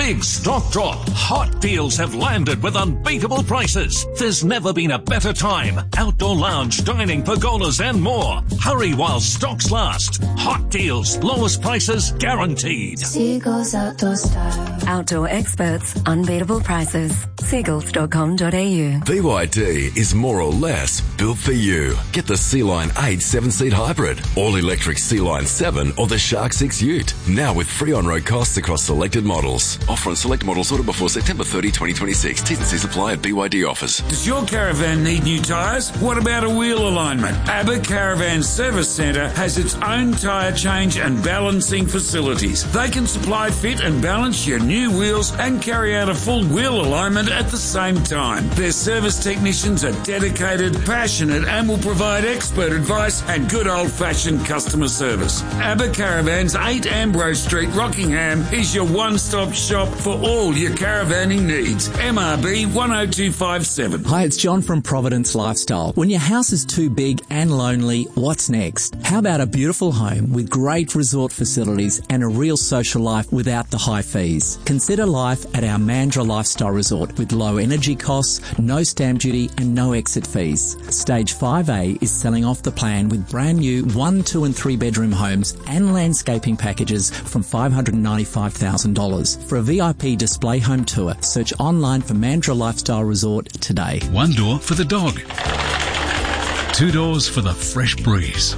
big stock drop. Hot deals have landed with unbeatable prices. There's never been a better time. Outdoor lounge, dining, pergolas and more. Hurry while stocks last. Hot deals, lowest prices guaranteed. Seagulls Outdoor Style. Outdoor experts, unbeatable prices. Seagulls.com.au. BYD is more or less built for you. Get the Sea-Line 8 7-seat hybrid, all-electric Sea-Line 7 or the Shark 6 Ute. Now with free on-road costs across selected models. Offer on select models ordered before September 30, 2026. T's and C's apply at BYD offers. Does your caravan need new tyres? What about a wheel alignment? ABBA Caravan Service Centre has its own tyre change and balancing facilities. They can supply, fit and balance your new wheels and carry out a full wheel alignment at the same time. Their service technicians are dedicated, passionate and will provide expert advice and good old-fashioned customer service. ABBA Caravans, 8 Ambrose Street, Rockingham is your one-stop shop for all your caravanning needs. MRB 10257. Hi, it's John from Providence Lifestyle. When your house is too big and lonely, what's next? How about a beautiful home with great resort facilities and a real social life without the high fees? Consider life at our Mandurah Lifestyle Resort with low energy costs, no stamp duty and no exit fees. Stage 5A is selling off the plan with brand new 1, 2 and 3 bedroom homes and landscaping packages from $595,000. For a VIP display home tour, search online for Mandurah Lifestyle Resort today. One door for the dog. 2 doors for the fresh breeze.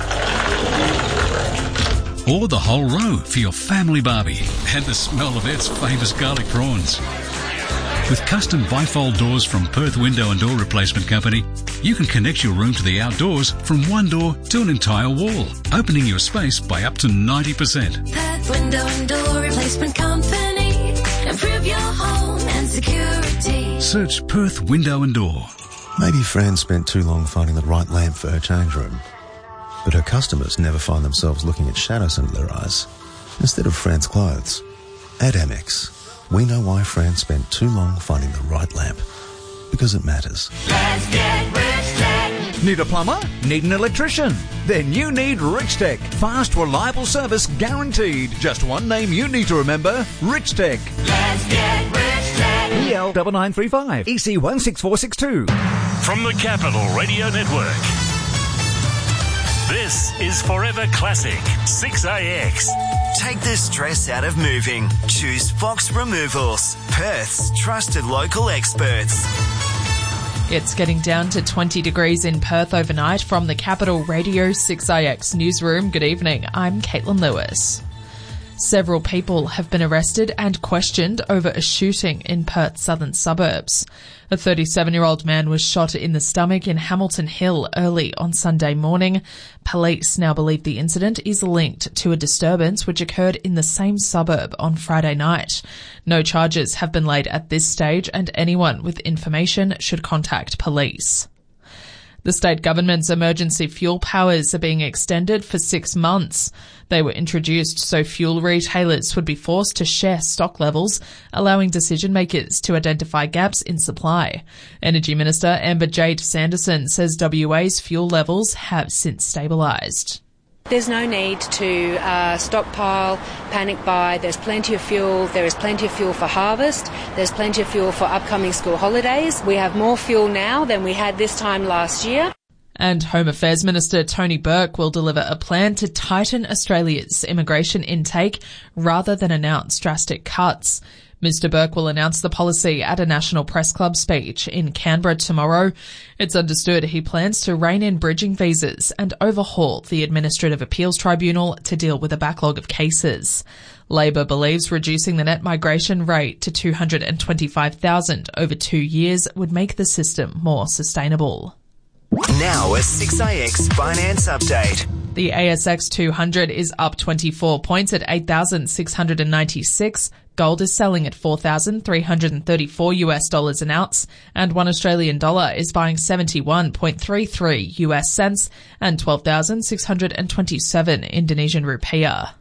Or the whole row for your family barbie and the smell of Ed's famous garlic prawns. With custom bifold doors from Perth Window and Door Replacement Company, you can connect your room to the outdoors from one door to an entire wall, opening your space by up to 90%. Perth Window and Door Replacement Company. Improve your home and security. Search Perth Window and Door. Maybe Fran spent too long finding the right lamp for her change room, but her customers never find themselves looking at shadows under their eyes instead of Fran's clothes. At Amex, we know why Fran spent too long finding the right lamp, because it matters. Let's get Rich Tech. Need a plumber? Need an electrician? Then you need Rich Tech. Fast, reliable service guaranteed. Just one name you need to remember, Rich Tech. Let's get Rich Tech. EL 9935 EC 16462. From the Capital Radio Network, this is Forever Classic 6AX. Take the stress out of moving. Choose Fox Removals, Perth's trusted local experts. It's getting down to 20 degrees in Perth overnight. From the Capital Radio 6IX newsroom, good evening. I'm Caitlin Lewis. Several people have been arrested and questioned over a shooting in Perth's southern suburbs. A 37-year-old man was shot in the stomach in Hamilton Hill early on Sunday morning. Police now believe the incident is linked to a disturbance which occurred in the same suburb on Friday night. No charges have been laid at this stage, and anyone with information should contact police. The state government's emergency fuel powers are being extended for 6 months. They were introduced so fuel retailers would be forced to share stock levels, allowing decision makers to identify gaps in supply. Energy Minister Amber Jade Sanderson says WA's fuel levels have since stabilised. There's no need to stockpile, panic buy. There's plenty of fuel. There is plenty of fuel for harvest. There's plenty of fuel for upcoming school holidays. We have more fuel now than we had this time last year. And Home Affairs Minister Tony Burke will deliver a plan to tighten Australia's immigration intake rather than announce drastic cuts. Mr Burke will announce the policy at a National Press Club speech in Canberra tomorrow. It's understood he plans to rein in bridging visas and overhaul the Administrative Appeals Tribunal to deal with a backlog of cases. Labor believes reducing the net migration rate to 225,000 over 2 years would make the system more sustainable. Now a 6IX finance update. The ASX 200 is up 24 points at 8,696. Gold is selling at $4,334 an ounce, and $1 Australian dollar is buying 71.33 US cents and 12,627 Indonesian rupiah.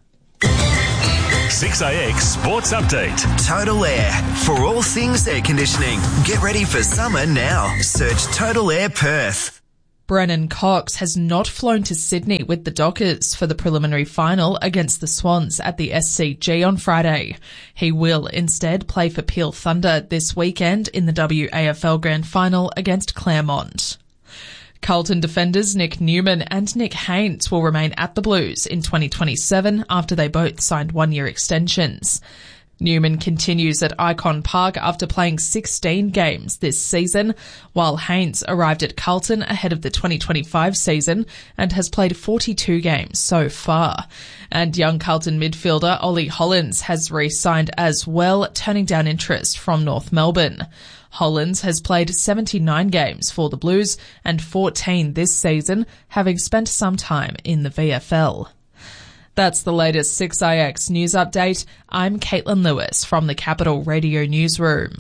6AX Sports Update. Total Air. For all things air conditioning. Get ready for summer now. Search Total Air Perth. Brennan Cox has not flown to Sydney with the Dockers for the preliminary final against the Swans at the SCG on Friday. He will instead play for Peel Thunder this weekend in the WAFL Grand Final against Claremont. Carlton defenders Nick Newman and Nick Haynes will remain at the Blues in 2027 after they both signed one-year extensions. Newman continues at Icon Park after playing 16 games this season, while Haynes arrived at Carlton ahead of the 2025 season and has played 42 games so far. And young Carlton midfielder Ollie Hollins has re-signed as well, turning down interest from North Melbourne. Hollins has played 79 games for the Blues and 14 this season, having spent some time in the VFL. That's the latest 6IX news update. I'm Caitlin Lewis from the Capital Radio Newsroom.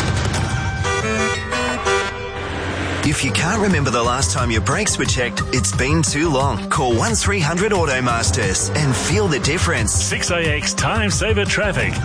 If you can't remember the last time your brakes were checked, it's been too long. Call 1300 Automasters and feel the difference. 6IX Time Saver Traffic.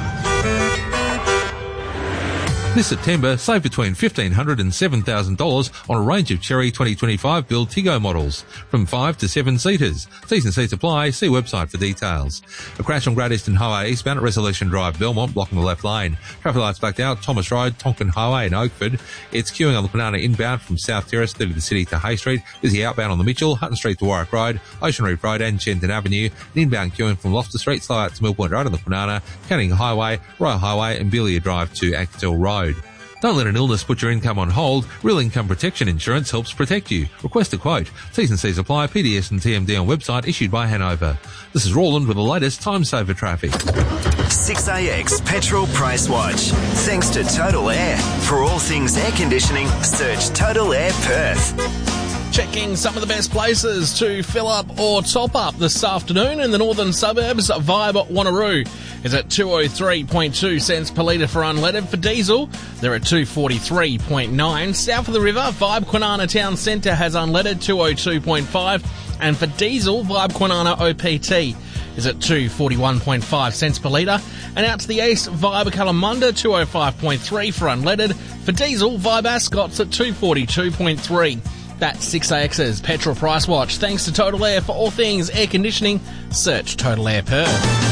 This September, save between $1,500 and $7,000 on a range of Chery 2025 build Tiggo models, from 5 to 7 seaters. T's and C's apply. See website for details. A crash on Great Eastern Highway eastbound at Resolution Drive, Belmont, blocking the left lane. Traffic lights blacked out, Thomas Road, Tonkin Highway in Oakford. It's queuing on the Banana inbound from South Terrace through to the city to Hay Street. Busy outbound on the Mitchell, Hutton Street to Warwick Road, Ocean Reef Road and Shenton Avenue. And inbound queuing from Loftus Street, slow out to Mill Point Road on the Banana, Canning Highway, Royal Highway and Belia Drive to Actell Road. Don't let an illness put your income on hold. Real Income Protection Insurance helps protect you. Request a quote. T's and C's apply. PDS and TMD on website issued by Hanover. This is Roland with the latest Time Saver traffic. 6AX Petrol Price Watch. Thanks to Total Air. For all things air conditioning, search Total Air Perth. Checking some of the best places to fill up or top up this afternoon in the northern suburbs. Vibe Wanneroo is at 203.2 cents per litre for unleaded. For diesel, they're at 243.9. South of the river, Vibe Kwinana Town Centre has unleaded 202.5. And for diesel, Vibe Kwinana OPT is at 241.5 cents per litre. And out to the east, Vibe Kalamunda 205.3 for unleaded. For diesel, Vibe Ascot's at 242.3. That's 6AX's Petrol Price Watch. Thanks to Total Air. For all things air conditioning, search Total Air Perth.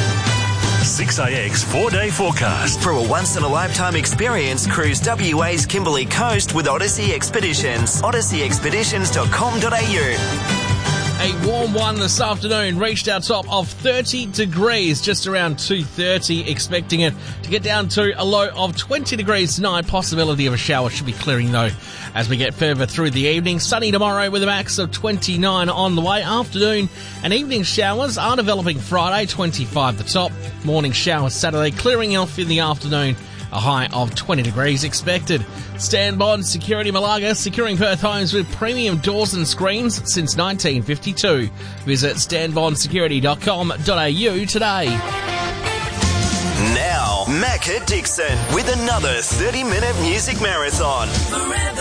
6AX 4-day forecast. For a once-in-a-lifetime experience, cruise WA's Kimberley Coast with Odyssey Expeditions. odysseyexpeditions.com.au. A warm one this afternoon, reached our top of 30 degrees, just around 2:30, expecting it to get down to a low of 20 degrees tonight. Possibility of a shower should be clearing though as we get further through the evening. Sunny tomorrow with a max of 29 on the way. Afternoon and evening showers are developing Friday, 25 the top. Morning showers Saturday, clearing off in the afternoon. A high of 20 degrees expected. Stanbond Security Malaga, securing Perth homes with premium doors and screens since 1952. Visit stanbondsecurity.com.au today. Now, Macca Dixon with another 30-minute music marathon.